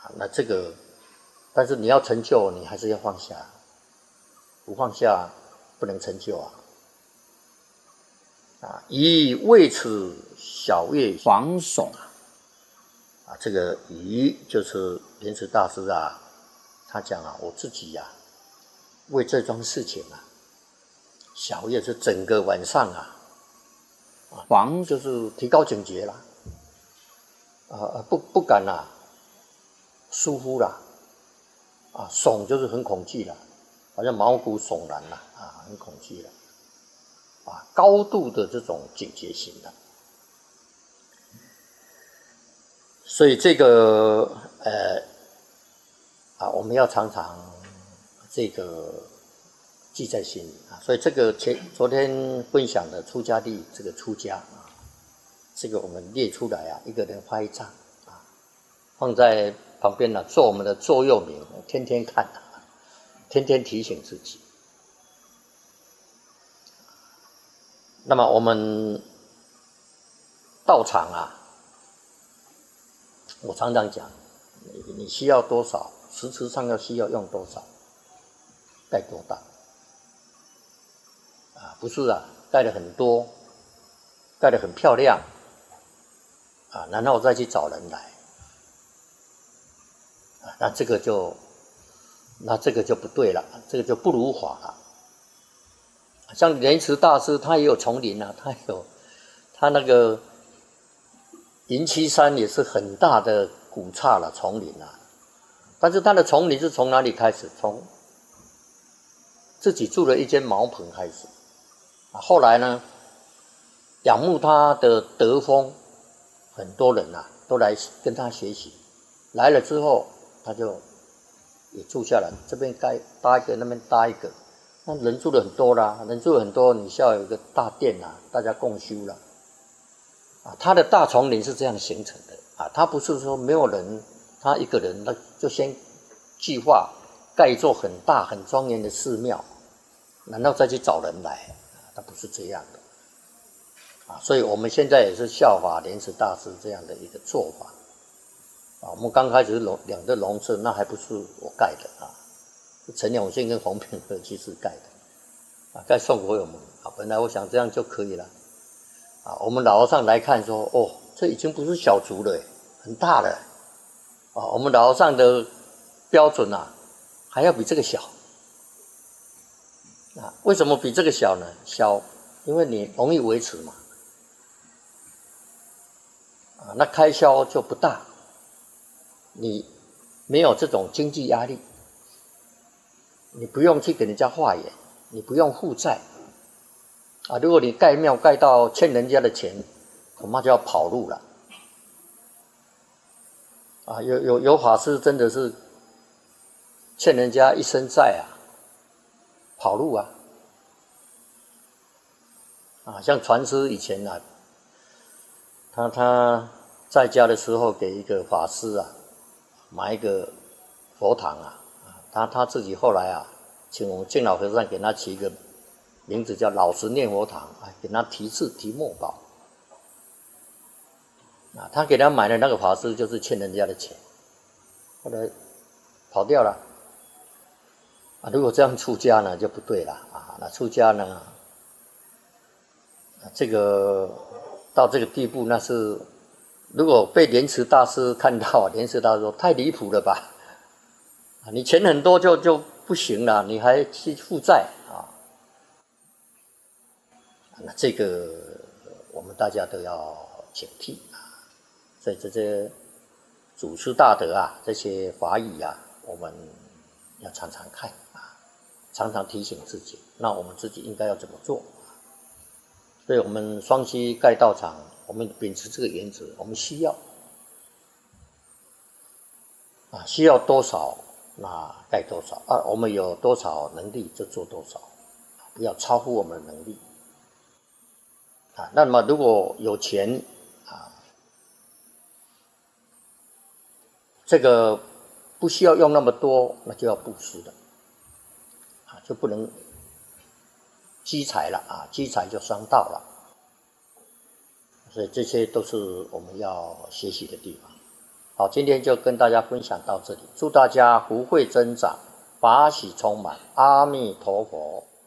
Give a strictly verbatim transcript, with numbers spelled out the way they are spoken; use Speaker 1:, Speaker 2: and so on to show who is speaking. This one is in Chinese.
Speaker 1: 那这个，但是你要成就，你还是要放下，不放下不能成就啊。啊，以为此小业防悚啊，这个以就是莲池大师啊，他讲啊，我自己呀、啊，为这桩事情啊，小业是整个晚上啊，啊，防就是提高警觉啦，啊，不不敢啦、啊，疏忽啦，啊，悚就是很恐惧啦，好像毛骨悚然啦，啊，很恐惧啦。啊，高度的这种警觉性的，所以这个呃啊，我们要常常这个记在心里啊。所以这个前昨天分享的出家力，这个出家啊，这个我们列出来啊，一个人画一张啊，放在旁边呢、啊，做我们的座右铭，天天看、啊，天天提醒自己。那么我们道场啊，我常常讲，你需要多少，实质上要需要用多少，盖多大啊？不是啊，盖得很多，盖得很漂亮啊，然后再去找人来啊，那这个就，那这个就不对了，这个就不如法了。像莲池大师，他也有丛林啊，他有他那个银栖山也是很大的古刹了，丛林啊。但是他的丛林是从哪里开始？从自己住了一间茅棚开始。啊，后来呢，仰慕他的德风，很多人啊都来跟他学习。来了之后，他就也住下来，这边盖搭一个，那边搭一个。那人住的很多啦，人住很多，你需要有一个大殿啦，大家共修啦。啊，他的大丛林是这样形成的啊，他不是说没有人，他一个人，他就先计划盖一座很大很庄严的寺庙，然后再去找人来，啊，他不是这样的啊。所以我们现在也是效法莲池大师这样的一个做法啊。我们刚开始两个龙舍，那还不是我盖的啊。陈永信跟洪炳和其实盖的，啊，盖宋国有门啊。本来我想这样就可以了，啊，我们老和尚来看说，哦，这已经不是小竹了，很大了，啊，我们老和尚的标准啊，还要比这个小，啊，为什么比这个小呢？小，因为你容易维持嘛，啊，那开销就不大，你没有这种经济压力。你不用去给人家化缘，你不用负债啊！如果你盖庙盖到欠人家的钱，恐怕就要跑路了啊！有有有法师真的是欠人家一身债啊，跑路啊！啊，像传师以前啊，他他在家的时候给一个法师啊买一个佛堂啊。他他自己后来啊，请我们净老和尚给他起一个名字叫老实念佛堂，啊，给他题字题墨宝。啊，他给他买的那个法师就是欠人家的钱，后来跑掉了。啊，如果这样出家呢就不对了啊。那出家呢，这个到这个地步，那是如果被莲池大师看到，莲池大师说太离谱了吧。你钱很多就就不行了，你还去负债啊？那这个我们大家都要警惕啊。所以这些祖师大德啊，这些法语啊，我们要常常看啊，常常提醒自己。那我们自己应该要怎么做？所以我们双溪盖道场，我们秉持这个原则，我们需要啊，需要多少？那盖多少啊？我们有多少能力就做多少，不要超乎我们的能力啊。那么如果有钱啊，这个不需要用那么多，那就要布施了啊，就不能积财了啊，积财就伤道了。所以这些都是我们要学习的地方好，今天就跟大家分享到这里，祝大家福慧增长，法喜充满，阿弥陀佛。